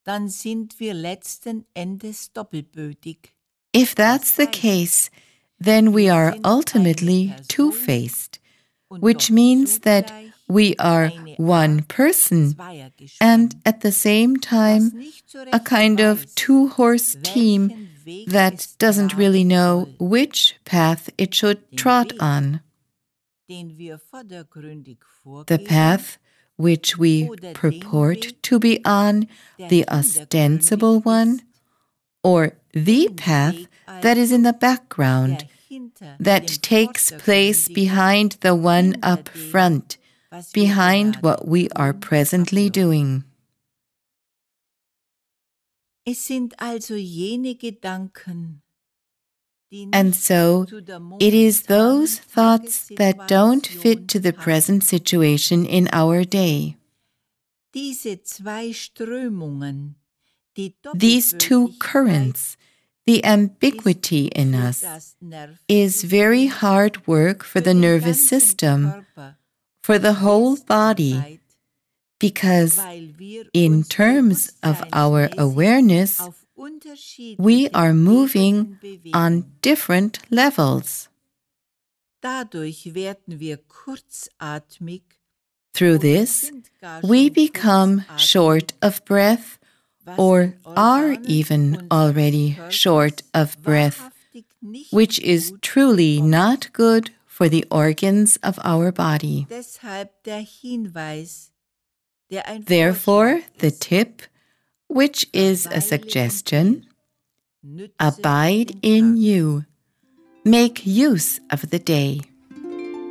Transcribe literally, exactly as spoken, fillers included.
dann sind wir letzten Endes doppelbödig. If that's the case, then we are ultimately two-faced, which means that we are one person and at the same time a kind of two-horse team that doesn't really know which path it should trot on. The path which we purport to be on, the ostensible one, or the path that is in the background, that takes place behind the one up front, behind what we are presently doing. Es sind also jene Gedanken, And so it is those thoughts that don't fit to the present situation in our day. Diese zwei Strömungen, These two currents, the ambiguity in us, is very hard work for the nervous system, for the whole body, because in terms of our awareness, we are moving on different levels. Through this, we become short of breath, or are even already short of breath, which is truly not good for the organs of our body. Therefore, the tip, which is a suggestion, abide in you. Make use of the day.